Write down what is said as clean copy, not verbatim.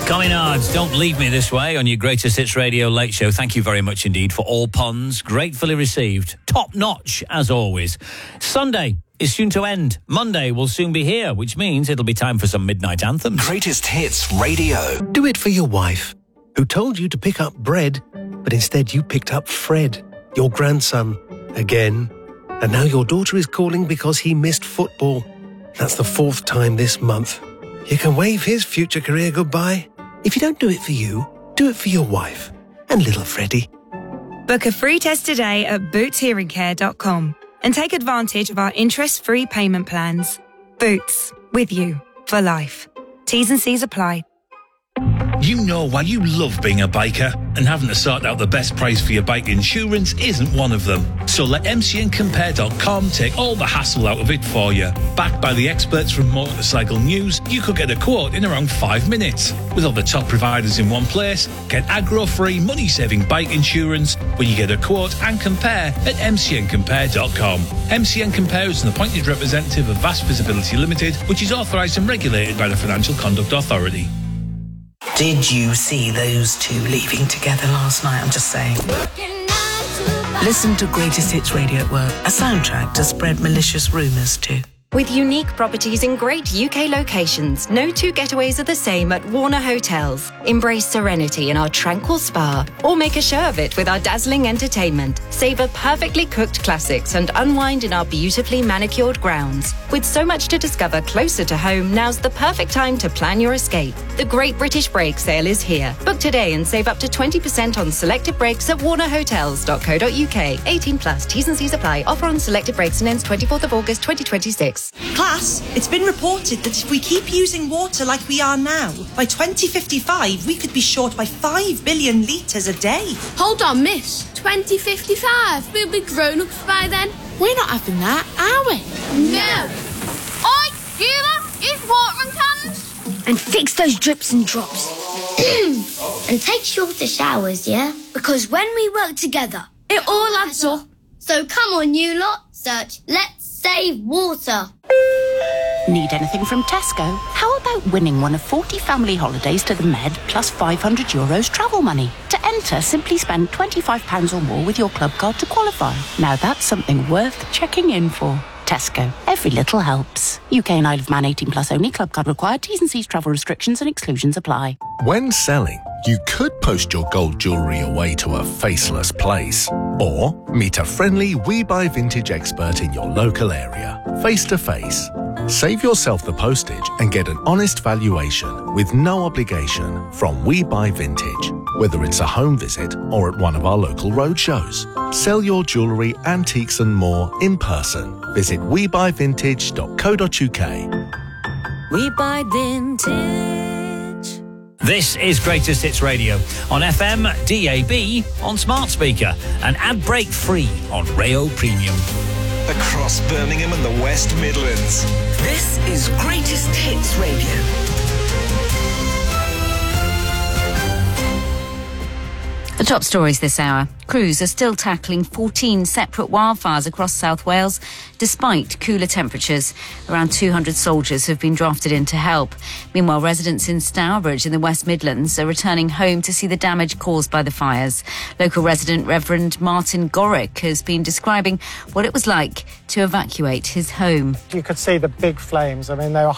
Communards, Don't Leave Me This Way on your Greatest Hits Radio Late Show. Thank you very much indeed for all puns. Gratefully received. Top notch, as always. Sunday is soon to end. Monday will soon be here, which means it'll be time for some midnight anthems. Greatest Hits Radio. Do it for your wife, who told you to pick up bread, but instead you picked up Fred, your grandson, again. And now your daughter is calling because he missed football. That's the 4th time this month. You can wave his future career goodbye. If you don't do it for you, do it for your wife and little Freddie. Book a free test today at bootshearingcare.com and take advantage of our interest-free payment plans. Boots, with you for life. T's and C's apply. You know why you love being a biker, and having to sort out the best price for your bike insurance isn't one of them. So let mcncompare.com take all the hassle out of it for you. Backed by the experts from Motorcycle News, you could get a quote in around 5 minutes. With all the top providers in one place, get aggro-free, money-saving bike insurance when you get a quote and compare at mcncompare.com. MCN Compare is an appointed representative of Vast Visibility Limited, which is authorised and regulated by the Financial Conduct Authority. Did you see those two leaving together last night? I'm just saying. Listen to Greatest Hits Radio at work, a soundtrack to spread malicious rumours to. With unique properties in great UK locations, no two getaways are the same at Warner Hotels. Embrace serenity in our tranquil spa, or make a show of it with our dazzling entertainment. Savour perfectly cooked classics and unwind in our beautifully manicured grounds. With so much to discover closer to home, now's the perfect time to plan your escape. The Great British Break Sale is here. Book today and save up to 20% on selected breaks at warnerhotels.co.uk. 18 plus, T's and C's apply. Offer on selected breaks and ends 24th of August 2026. Class, it's been reported that if we keep using water like we are now, by 2055 we could be short by 5 billion litres a day. Hold on, miss. 2055? We'll be grown-ups by then. We're not having that, are we? No. Oi, Sheila, use watering cans. And fix those drips and drops. And take shorter showers, yeah? Because when we work together, it all adds up. So come on, you lot. Search Let's Save Water. Need anything from Tesco? How about winning one of 40 family holidays to the Med plus €500 travel money? To enter, simply spend £25 or more with your club card to qualify. Now that's something worth checking in for. Tesco. Every little helps. UK and Isle of Man 18 plus only. Club card required. T's and C's travel restrictions and exclusions apply. When selling, you could post your gold jewellery away to a faceless place. Or meet a friendly We Buy Vintage expert in your local area, face to face. Save yourself the postage and get an honest valuation with no obligation from We Buy Vintage, whether it's a home visit or at one of our local roadshows. Sell your jewellery, antiques and more in person. Visit webuyvintage.co.uk. We Buy Vintage. This is Greatest Hits Radio on FM, DAB, on smart speaker, and ad break free on Rayo Premium. Across Birmingham and the West Midlands. This is Greatest Hits Radio. The top stories this hour. Crews are still tackling 14 separate wildfires across South Wales, despite cooler temperatures. Around 200 soldiers have been drafted in to help. Meanwhile, residents in Stourbridge in the West Midlands are returning home to see the damage caused by the fires. Local resident Reverend Martin Gorick has been describing what it was like to evacuate his home. You could see the big flames. I mean, they were